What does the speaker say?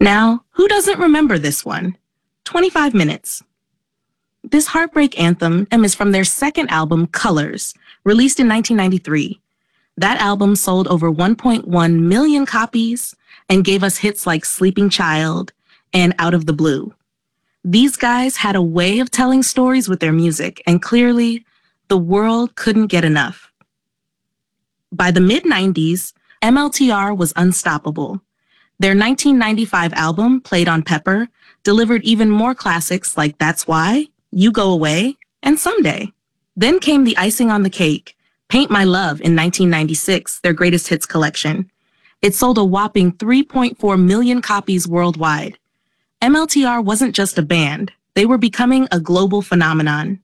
Now, who doesn't remember this one? 25 Minutes. This heartbreak anthem is from their second album, Colors, released in 1993. That album sold over 1.1 million copies and gave us hits like Sleeping Child and Out of the Blue. These guys had a way of telling stories with their music, and clearly, the world couldn't get enough. By the mid-90s, MLTR was unstoppable. Their 1995 album, Played on Pepper, delivered even more classics like That's Why, You Go Away, and Someday. Then came the icing on the cake, Paint My Love in 1996, their greatest hits collection. It sold a whopping 3.4 million copies worldwide. MLTR wasn't just a band, they were becoming a global phenomenon.